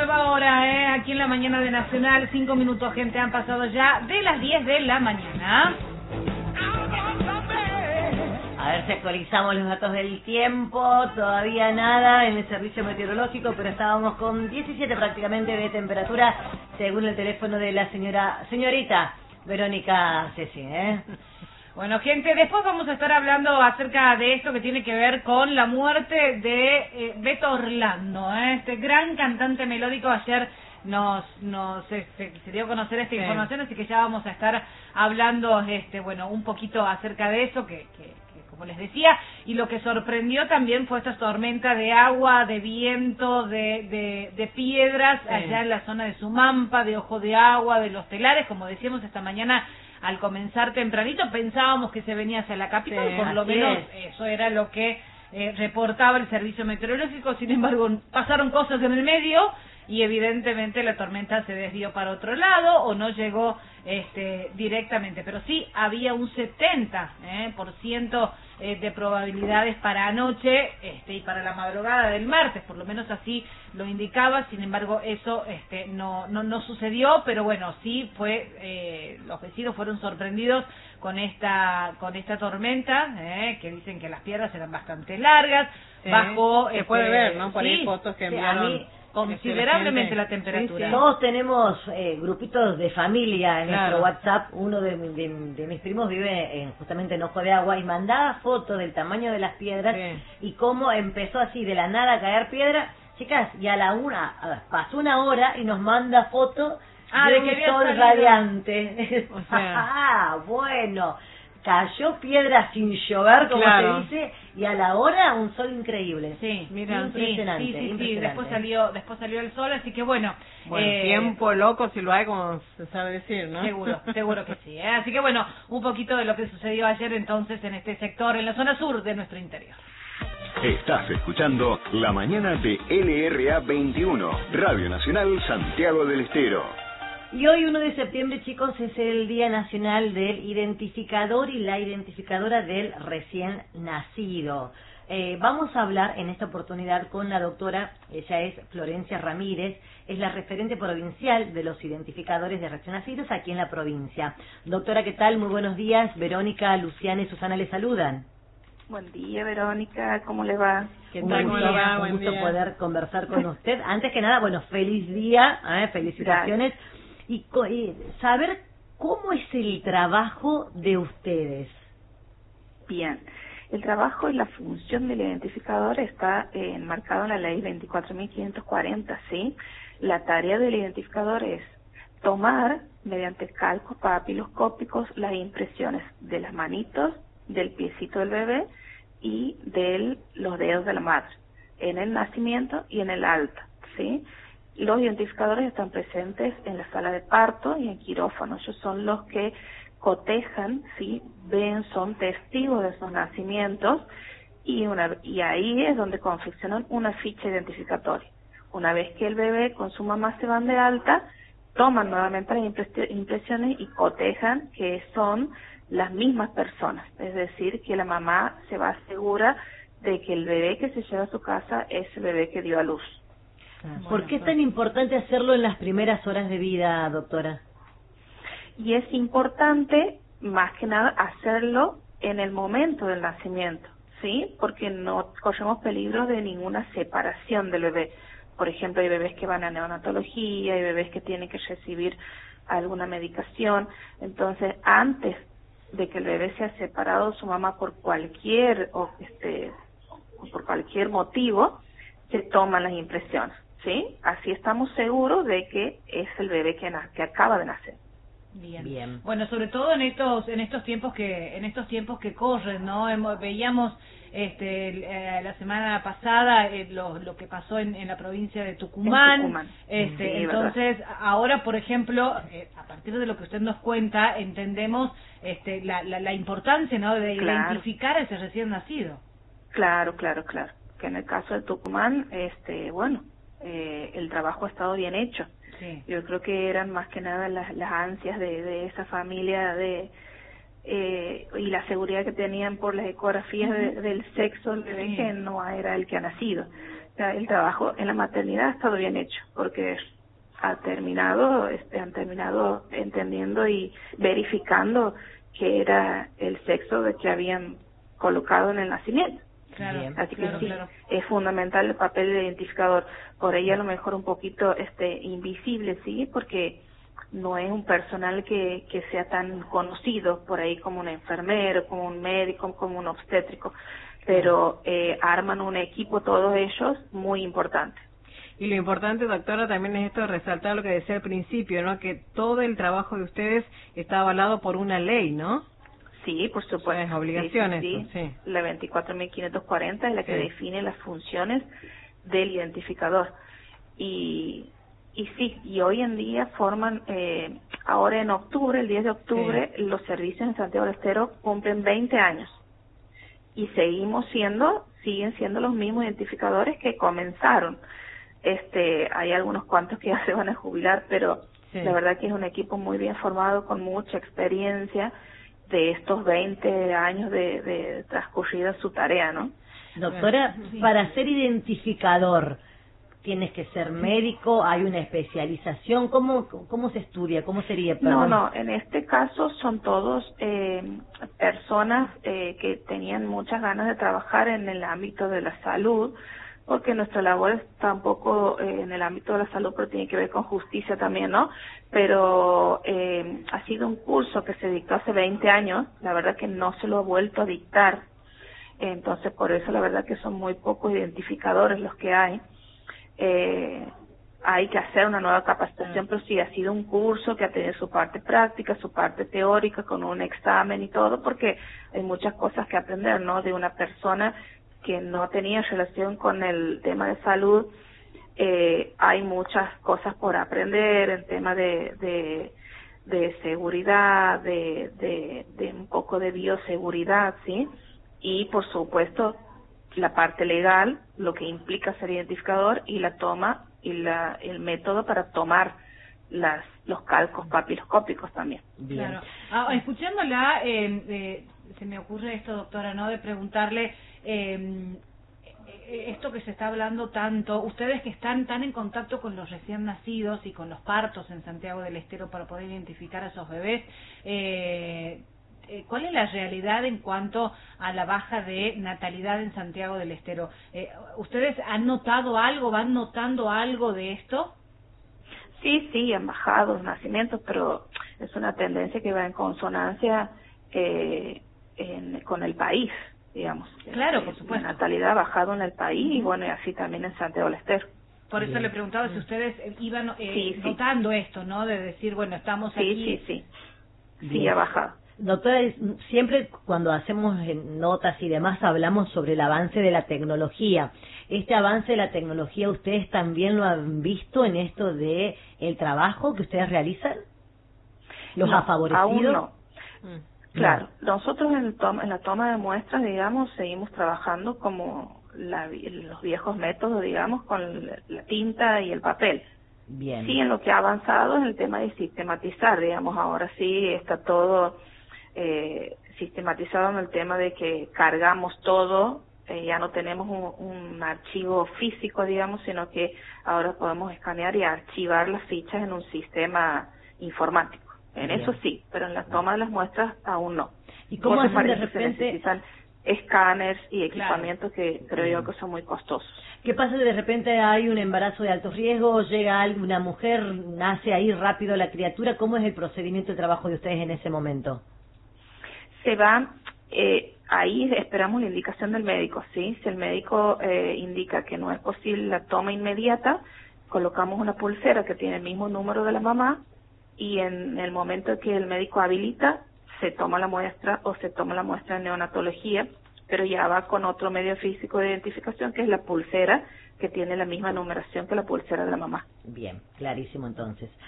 nueva hora, aquí en la mañana de Nacional. 5 minutos, gente, han pasado ya de las 10 de la mañana. A ver si actualizamos los datos del tiempo. Todavía nada en el servicio meteorológico, pero estábamos con 17 prácticamente de temperatura, según el teléfono de la señorita Verónica Ceci, Bueno, gente, después vamos a estar hablando acerca de esto que tiene que ver con la muerte de Beto Orlando, este gran cantante melódico. Ayer se dio a conocer esta información, así que ya vamos a estar hablando, bueno, un poquito acerca de eso, que como les decía, y lo que sorprendió también fue esta tormenta de agua, de viento, de piedras, allá en la zona de Sumampa, de Ojo de Agua, de Los Telares. Como decíamos esta mañana, al comenzar tempranito, pensábamos que se venía hacia la capital, por lo menos eso era lo que reportaba el servicio meteorológico. Sin embargo, pasaron cosas en el medio y evidentemente la tormenta se desvió para otro lado o no llegó directamente, pero sí había un 70% de probabilidades para anoche y para la madrugada del martes, por lo menos así lo indicaba. Sin embargo, eso no sucedió, pero bueno, sí fue, los vecinos fueron sorprendidos con esta tormenta, que dicen que las piedras eran bastante largas, bajó, se puede ver, ¿no? Por ahí sí, fotos que sí, enviaron considerablemente la temperatura. Todos tenemos grupitos de familia en nuestro WhatsApp. Uno de mis primos vive justamente en Ojo de Agua y mandaba fotos del tamaño de las piedras y cómo empezó así de la nada a caer piedra. Chicas, y pasó una hora y nos manda fotos de que un había sol salido radiante. O sea, bueno, cayó piedra sin llover, como se dice, y a la hora un sol increíble. Sí, mira, impresionante. Sí. Después salió el sol, así que bueno. Tiempo loco si lo hay, como se sabe decir, ¿no? Seguro que sí. Así que bueno, un poquito de lo que sucedió ayer entonces en este sector, en la zona sur de nuestro interior. Estás escuchando La Mañana de LRA 21, Radio Nacional Santiago del Estero. Y hoy, 1 de septiembre, chicos, es el Día Nacional del Identificador y la Identificadora del Recién Nacido. Vamos a hablar en esta oportunidad con la doctora, ella es Florencia Ramírez, es la referente provincial de los identificadores de recién nacidos aquí en la provincia. Doctora, ¿qué tal? Muy buenos días. Verónica, Luciana y Susana le saludan. Buen día, Verónica, ¿cómo le va? ¿Qué tal? ¿Cómo le va? Un gusto poder conversar con usted. Antes que nada, bueno, feliz día, felicitaciones. Y saber cómo es el trabajo de ustedes. Bien, el trabajo y la función del identificador está enmarcado en la ley 24.540, ¿sí? La tarea del identificador es tomar, mediante calcos papiloscópicos, las impresiones de las manitos, del piecito del bebé y de los dedos de la madre, en el nacimiento y en el alta, ¿sí? Los identificadores están presentes en la sala de parto y en quirófano. Ellos son los que cotejan, ¿sí? Ven, son testigos de esos nacimientos y ahí es donde confeccionan una ficha identificatoria. Una vez que el bebé con su mamá se van de alta, toman nuevamente las impresiones y cotejan que son las mismas personas. Es decir, que la mamá se va segura de que el bebé que se lleva a su casa es el bebé que dio a luz. ¿Por qué es tan importante hacerlo en las primeras horas de vida, doctora? Y es importante, más que nada, hacerlo en el momento del nacimiento, ¿sí? Porque no corremos peligro de ninguna separación del bebé. Por ejemplo, hay bebés que van a neonatología, hay bebés que tienen que recibir alguna medicación. Entonces, antes de que el bebé sea separado de su mamá por cualquier motivo, se toman las impresiones, ¿sí? Así estamos seguros de que es el bebé que acaba de nacer. Bien. Bueno, sobre todo en estos tiempos que corren, ¿no? Veíamos la semana pasada lo que pasó en la provincia de Tucumán. Sí, entonces, ahora, por ejemplo, a partir de lo que usted nos cuenta, entendemos la importancia, ¿no? De identificar a ese recién nacido. Claro. Que en el caso de Tucumán, el trabajo ha estado bien hecho. Sí. Yo creo que eran más que nada las ansias de esa familia y la seguridad que tenían por las ecografías del sexo del bebé, que no era el que ha nacido. el trabajo en la maternidad ha estado bien hecho, porque han terminado entendiendo y verificando que era el sexo de que habían colocado en el nacimiento. Claro, Así que claro, sí, claro. es fundamental el papel del identificador. Por ahí a lo mejor un poquito invisible, sí, porque no es un personal que sea tan conocido por ahí como un enfermero, como un médico, como un obstétrico, pero arman un equipo todos ellos muy importante. Y lo importante, doctora, también es esto de resaltar lo que decía al principio, ¿no? Que todo el trabajo de ustedes está avalado por una ley, ¿no? Sí, por supuesto. Es obligación sí. eso, sí. La 24.540 es la que define las funciones del identificador. Y sí, y hoy en día forman, ahora en octubre, el 10 de octubre, los servicios en Santiago del Estero cumplen 20 años. Y siguen siendo los mismos identificadores que comenzaron. Hay algunos cuantos que ya se van a jubilar, pero la verdad que es un equipo muy bien formado, con mucha experiencia de estos 20 años de transcurrida su tarea, ¿no? Doctora, para ser identificador, ¿tienes que ser médico? ¿Hay una especialización? ¿Cómo se estudia? ¿Cómo sería? Perdón. No, en este caso son todos personas que tenían muchas ganas de trabajar en el ámbito de la salud, porque nuestra labor está un poco en el ámbito de la salud, pero tiene que ver con justicia también, ¿no? Pero ha sido un curso que se dictó hace 20 años, la verdad que no se lo ha vuelto a dictar, entonces por eso la verdad que son muy pocos identificadores los que hay. Hay que hacer una nueva capacitación, pero sí ha sido un curso que ha tenido su parte práctica, su parte teórica, con un examen y todo, porque hay muchas cosas que aprender, ¿no? De una persona que no tenía relación con el tema de salud, hay muchas cosas por aprender en tema de seguridad, de un poco de bioseguridad, ¿sí? Y por supuesto la parte legal, lo que implica ser identificador, y la toma y el método para tomar los calcos papiloscópicos también. Claro. Escuchándola, se me ocurre esto, doctora, ¿no? De preguntarle esto que se está hablando tanto, ustedes que están tan en contacto con los recién nacidos y con los partos en Santiago del Estero para poder identificar a esos bebés, ¿cuál es la realidad en cuanto a la baja de natalidad en Santiago del Estero? ¿Ustedes han notado algo, van notando algo de esto? Sí, han bajado los nacimientos, pero es una tendencia que va en consonancia con el país, digamos. Claro, por supuesto. La natalidad ha bajado en el país y bueno, y así también en Santiago del Estero. Por eso le preguntaba si ustedes iban notando esto, ¿no? De decir, bueno, estamos aquí. Sí, ha bajado. Doctora, siempre cuando hacemos notas y demás hablamos sobre el avance de la tecnología. ¿Este avance de la tecnología ustedes también lo han visto en esto de el trabajo que ustedes realizan? ¿Los ha favorecido? Aún no. Claro, nosotros en la toma de muestras, digamos, seguimos trabajando como los viejos métodos, digamos, con la tinta y el papel. Bien. Sí, en lo que ha avanzado es el tema de sistematizar, digamos, ahora sí está todo sistematizado en el tema de que cargamos todo, ya no tenemos un archivo físico, digamos, sino que ahora podemos escanear y archivar las fichas en un sistema informático. En eso sí, pero en la toma de las muestras aún no. ¿Y cómo hacen de repente? Se necesitan escáneres y equipamientos que creo yo que son muy costosos. ¿Qué pasa si de repente hay un embarazo de alto riesgo, llega una mujer, nace ahí rápido la criatura? ¿Cómo es el procedimiento de trabajo de ustedes en ese momento? Se va, ahí esperamos la indicación del médico, ¿sí? Si el médico indica que no es posible la toma inmediata, colocamos una pulsera que tiene el mismo número de la mamá y en el momento que el médico habilita, se toma la muestra o se toma la muestra de neonatología, pero ya va con otro medio físico de identificación que es la pulsera, que tiene la misma numeración que la pulsera de la mamá. Bien, clarísimo entonces.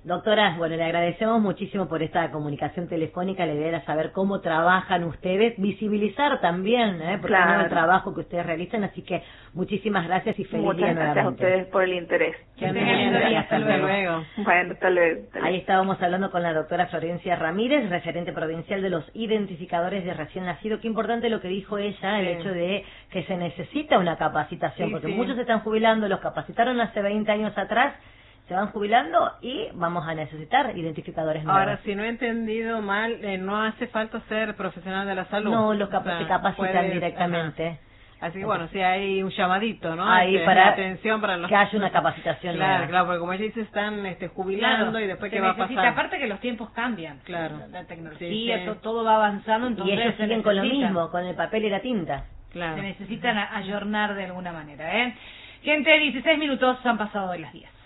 Doctora, bueno, le agradecemos muchísimo por esta comunicación telefónica. La idea era saber cómo trabajan ustedes, visibilizar también, porque no el trabajo que ustedes realizan. Así que muchísimas gracias y feliz día nuevamente. Muchas gracias a ustedes por el interés. Que tengan lindo día. Hasta luego. Bueno, hasta luego. Ahí estábamos hablando con la doctora Florencia Ramírez, referente provincial de los identificadores de recién nacido. Qué importante lo que dijo ella, el hecho de que se necesita una capacitación, porque muchos se están jubilando, los capacitaron hace 20 años atrás, se van jubilando y vamos a necesitar identificadores nuevos. Ahora, si no he entendido mal, no hace falta ser profesional de la salud. No, los se capacitan directamente. Ajá. Así que bueno, sí hay un llamadito, ¿no? Ahí para atención para los que haya una capacitación Claro, nueva. claro, porque como ella dice, están jubilando y después qué va a pasar. Aparte que los tiempos cambian. Claro. La tecnología, Sí, sí. todo va avanzando, Y entonces ellos siguen con lo necesitan. mismo, con el papel y la tinta. Claro. Se necesitan ayornar de alguna manera, ¿eh? Gente, 16 minutos han pasado de las 10.